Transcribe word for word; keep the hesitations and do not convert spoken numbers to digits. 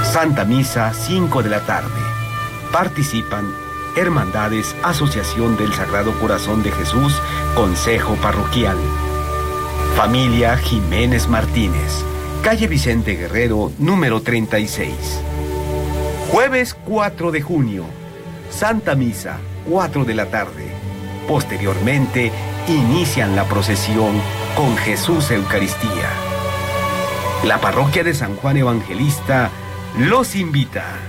Santa Misa, cinco de la tarde. Participan Hermandades, Asociación del Sagrado Corazón de Jesús, Consejo Parroquial. Familia Jiménez Martínez, calle Vicente Guerrero, número treinta y seis. Jueves cuatro de junio, Santa Misa, cuatro de la tarde. Posteriormente, inician la procesión con Jesús Eucaristía. La parroquia de San Juan Evangelista los invita.